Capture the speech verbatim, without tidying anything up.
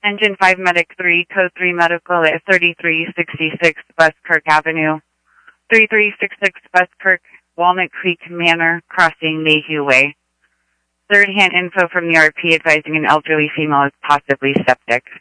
Engine five Medic three, Code three Medical at thirty-three sixty-six Buskirk Avenue, thirty-three sixty-six Buskirk, Walnut Creek Manor, crossing Mayhew Way. Third-hand info from the R P advising an elderly female is possibly septic.